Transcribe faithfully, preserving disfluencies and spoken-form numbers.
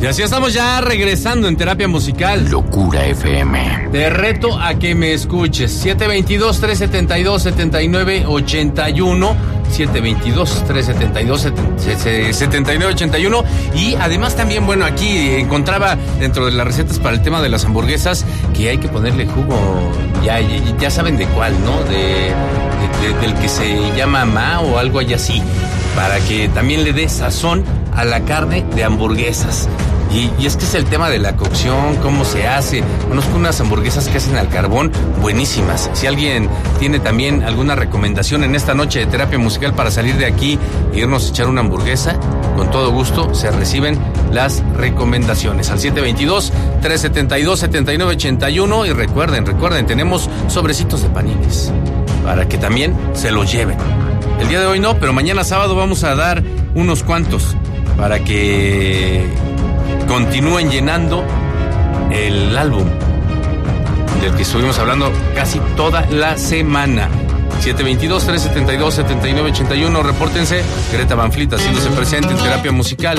Y así estamos ya regresando en Terapia Musical. Locura F M. Te reto a que me escuches. siete dos dos, tres siete dos, siete nueve ocho uno. siete dos dos, tres siete dos, siete nueve ocho uno. Y además también, bueno, aquí encontraba dentro de las recetas para el tema de las hamburguesas que hay que ponerle jugo, ya, ya, ya saben de cuál, ¿no? De, de, de, del que se llama Ma o algo así, para que también le dé sazón a la carne de hamburguesas. Y, y es que es el tema de la cocción, cómo se hace. Conozco unas hamburguesas que hacen al carbón buenísimas. Si alguien tiene también alguna recomendación en esta noche de Terapia Musical para salir de aquí e irnos a echar una hamburguesa, con todo gusto se reciben las recomendaciones al siete dos dos, tres siete dos, siete nueve ocho uno. Y recuerden, recuerden, tenemos sobrecitos de panines para que también se los lleven. El día de hoy no, pero mañana sábado vamos a dar unos cuantos para que continúen llenando el álbum del que estuvimos hablando casi toda la semana. siete dos dos, tres siete dos, siete nueve ocho uno. Repórtense. Greta Van Fleet haciéndose presente en Terapia Musical.